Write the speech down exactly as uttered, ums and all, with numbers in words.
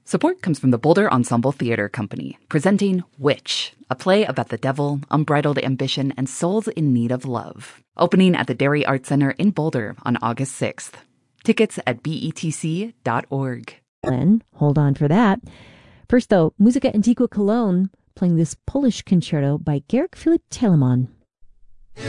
Support comes from the Boulder Ensemble Theater Company, presenting Witch, a play about the devil, unbridled ambition, and souls in need of love. Opening at the Dairy Arts Center in Boulder on August sixth. Tickets at B E T C dot org. Hold on for that. First, though, Muzyka Antigua Cologne playing this Polish concerto by Georg Philipp Telemann.